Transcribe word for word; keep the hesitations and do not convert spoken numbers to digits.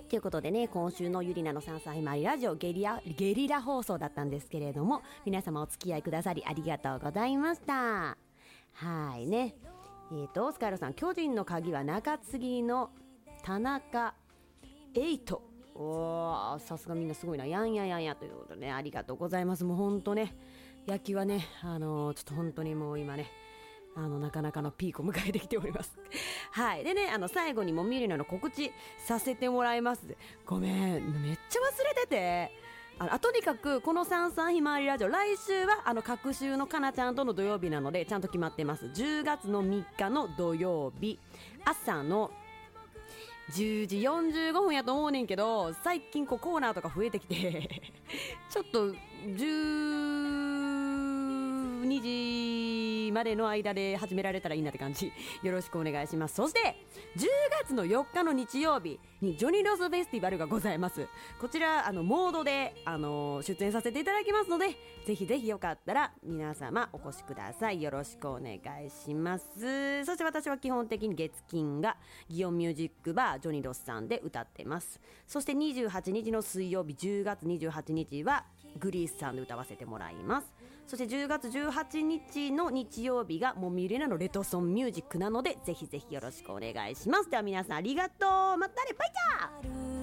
ということでね、今週のゆりなのさんさいまわりラジオゲリラ、ゲリラ放送だったんですけれども、皆様お付き合いくださりありがとうございました。はいね、えーとスカイロさん、巨人の鍵は中継ぎの田中エイト、おー、さすがみんなすごいな、やんややんやということでね、ありがとうございます。もうほんとね、野球はね、あのー、ちょっと本当にもう今ね、あのなかなかのピークを迎えてきております。はい。でね、あの最後にもみりなの告知させてもらいます。ごめん、めっちゃ忘れてて、あのあとにかくこのさんさんひまわりラジオ、来週はあの各週のかなちゃんとの土曜日なのでちゃんと決まってます。じゅうがつのみっかの土曜日朝のじゅうじよんじゅうごふんやと思うねんけど、最近こうコーナーとか増えてきてちょっとじゅうにじまでの間で始められたらいいなって感じ。よろしくお願いします。そしてじゅうがつのよっかの日曜日にジョニロスフェスティバルがございます。こちらあのモードであの出演させていただきますので、ぜひぜひよかったら皆様お越しください。よろしくお願いします。そして私は基本的に月金がギオンミュージックバージョニロスさんで歌ってます。そしてにじゅうはちにちの水曜日じゅうがつにじゅうはちにちはグリースさんで歌わせてもらいます。そしてじゅうがつじゅうはちにちの日曜日がもみれなのレトソンミュージックなので、ぜひぜひよろしくお願いします。では皆さんありがとう、またね、バイチャー。